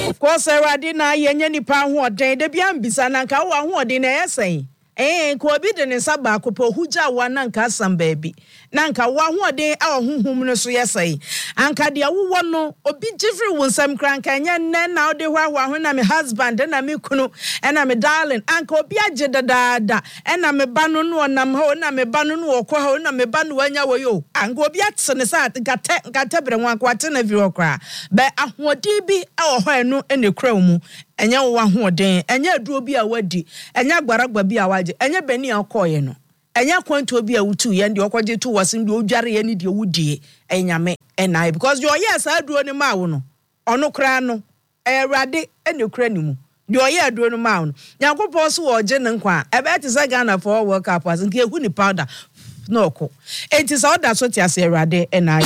Cause Eradi na yenye nipa ahoɔden de bia mbisa na nka wo ahoɔden na yɛsɛn. Ko obi de ne saba kopo huja wa na nka asam baabi. Na nka wo ahoɔden a honhom no so yɛsɛn. Anka de wo no obi gifri wo nsam kranka nya nne na wo de hwa na me husband na me kunu na me darling. Anka obi agye dadaada na me ba no no nam ho na me ba no no okɔ ho na me ba no anya wo yo. Anka obi atse ne sa gate bre nwa kwate na vi okra. Be ahoɔden bi a wo hɔ eno ne kra mu. Enya wo ahoɔden, enya aduro bi a wadi, enya gbaragba bi a waje, enya bani a kɔye no. Enya kwanto bi a wutu ye ndi okɔgye to wasim de odware ye ni de wudie. Enyame enai because your yes aduro ni ma wo no. Ono kra no, Erade ene kra ni mu. De oye aduro no ma wo no. Nyankopɔn so wo gye ne nkwa. Ebe te say Ghana for World Cup as nke ehu ni powder. No ko. Enti sa oda so ti ase Erade enai.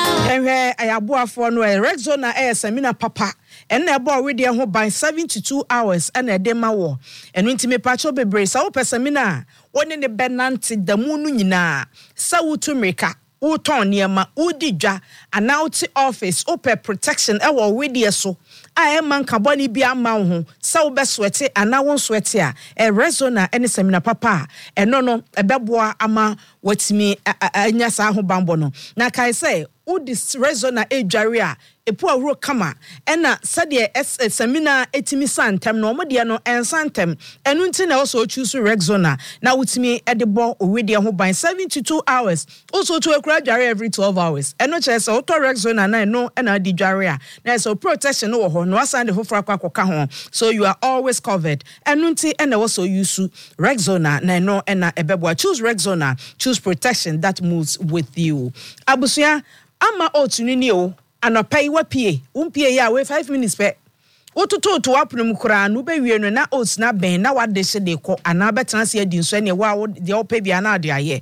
Ehwe ayaboafo no Rexona seminar papa. And na bo we dey ho by 72 hours and e dey ma wo eno ntimi pacho bebre sa wo pesamina woni ne benante da mu no nyina sa wutu meka wo ton niema wo di dwa anauti office open protection e wo we dey so a man kaboni bi ama ho sa wo be swete ana won swete a Rexona ene seminar papa eno no e beboa ama watimi anya sa ho bambo no na kai say wo di Rexona edware a epo awro kama ena sade seminar etimi santem no omode no ensantem enu nti na also choose Rexona na wutimi edebo owede ho ban 72 hours also to ekura dware every 12 hours eno che se auto Rexona na no ena di dware a na so protection no ho no asande foforo akwakoka ho so you are always covered enu nti ena also use Rexona na no ena ebebo choose Rexona, choose protection that moves with you. Abusua ama otunini o anopai wapie umpie ya we 5 minutes pe wototo to apnum kura no be wie no na oats na ben na wade hye de ko ana betena se adi nso ne wa de opa bia na ade aye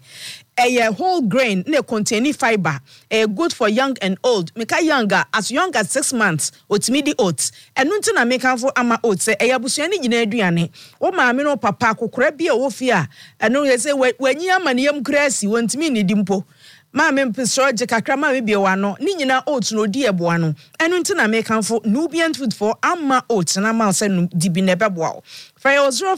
whole grain ne containing fiber good for young and old meka younger as young as 6 months otimi di oats enu nti na meka fo ama oats abusua ne nyina aduane wo maame no papa kokora bia wo fi a enu ye se wanyi amaniyam kura asi wontimi ne dimpo Mama mpisroje kakra ma bia wano ni nyina oats no di eboa no enu nti na mekanfo Nubian food for ama oats na ma se dibi na beboa for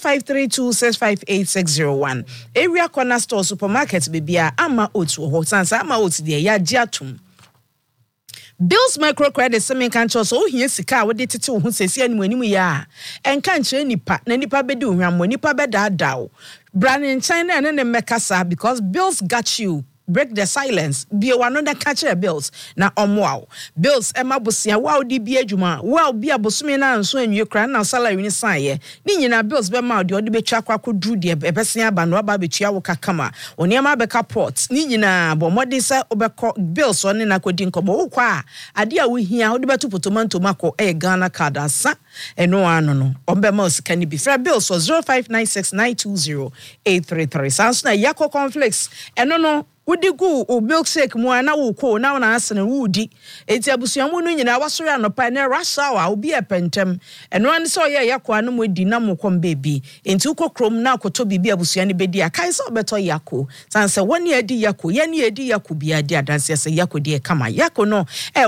0532658601 area corner store supermarket bebia ama oats wo sansa ama oats de ya giatum Bills microcredit semi kancho so ohia sika wo de tete wo sesi animu ya enka nkyere nipa na nipa bedi ohwammo nipa bedadawo brand China na ne mekasa because Bills got you. Break the silence. Be one of the catcher bills. Na wow. Bills Emma Busia wow di be adwuma. Wow be abosumi na nso enwie kra na salary ni san ye. Ni nyina bills be ma de odi be twa kwako dru de ebesia ba no aba be tua wo kakama. Oniema be ka port. Ni nyina bo modi se obekọ bills one na kodi nkomo wo kwa ade a wo hia wo de betu potomanto mako Ghana card asa. Eno ano no. Ombe ma osika ni bi. Fra bills was 0596920833. Sans na yako conflicts. Eno no Wudi gu o milkshake mu ana wo ko na na asene wudi enti abusuamu no nyina wasori anopa na rashawa obi epentem eno an so ye yakwa no modi na mokom bebi enti ukokrom na akoto bibi abusuane bedi akai so beto yako sanse woni edi yako ye ni edi yako bi adi adanse se yako de kama yako no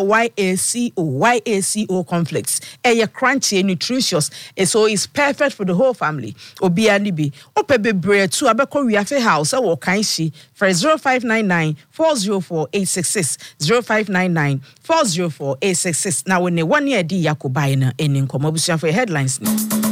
YACO conflicts ye crunchy nutritious so it's perfect for the whole family obi ani bi opebebre tu abeko wiafe house wo kan shi for 0599-404-866 0599-404-866 na when one year di yakubai na eni nkomo busua for headlines ni